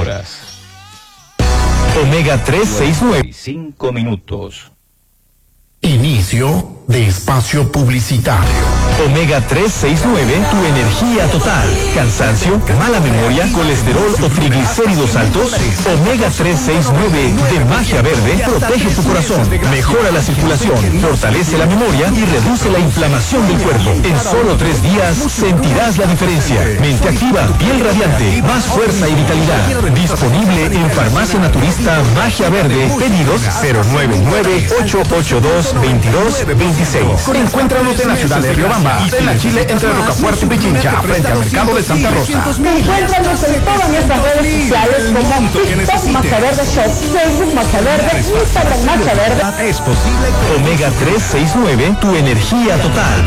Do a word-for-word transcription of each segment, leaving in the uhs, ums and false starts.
horas. Omega trescientos sesenta y nueve. cinco minutos. Inicio de espacio publicitario. Omega trescientos sesenta y nueve, tu energía total. Cansancio, mala memoria, colesterol o triglicéridos altos. Omega trescientos sesenta y nueve de Magia Verde protege tu corazón, mejora la circulación, fortalece la memoria y reduce la inflamación del cuerpo. En solo tres días sentirás la diferencia. Mente activa, piel radiante, más fuerza y vitalidad. Disponible en Farmacia Naturista Magia Verde. Pedidos cero nueve nueve, ocho ocho dos, veintidós veintiséis. Encuéntranos en la ciudad de Riobamba, en la Chile entre Rocafuerte y Pichincha, frente al mercado de Santa Rosa. Encuéntranos en todas nuestras redes sociales como TikTok Magia Verde Shop, Facebook Magia Verde, Instagram Magia Verde. Es posible. Omega trescientos sesenta y nueve, tu energía total.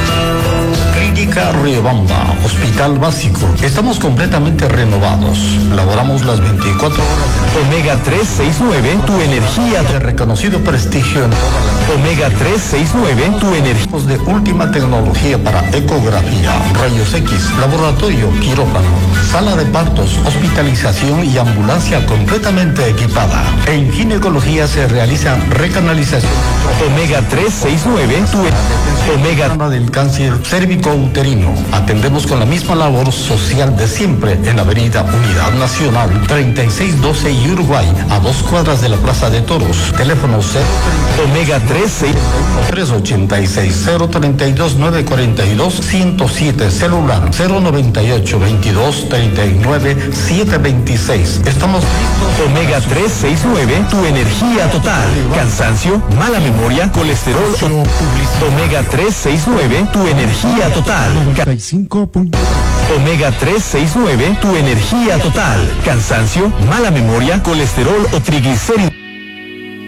Clínica Riobamba, Hospital Básico. Estamos completamente renovados. Laboramos las veinticuatro horas. Omega trescientos sesenta y nueve, tu energía De total. reconocido prestigio en toda la Omega trescientos sesenta y nueve, tu energía. de última tecnología para ecografía, rayos X, laboratorio, quirófano, sala de partos, hospitalización y ambulancia completamente equipada. En ginecología se realiza recanalización Omega trescientos sesenta y nueve, tu Omega. del cáncer cérvico-uterino. Atendemos con la misma labor social de siempre en la avenida Unidad Nacional treinta y seis doce y Uruguay, a dos cuadras de la Plaza de Toros. Teléfono cero Omega trescientos tres ochenta y seis, cero treinta y dos, nueve cuarenta y dos, ciento siete, celular cero noventa y ocho, veintidós, treinta y nueve, setecientos veintiséis. Estamos listos. Omega trescientos sesenta y nueve, tu energía total. Cansancio, mala memoria, colesterol. Omega trescientos sesenta y nueve, tu energía total. noventa y cinco punto tres. Omega trescientos sesenta y nueve, tu energía total. Cansancio, mala memoria, colesterol o triglicéridos.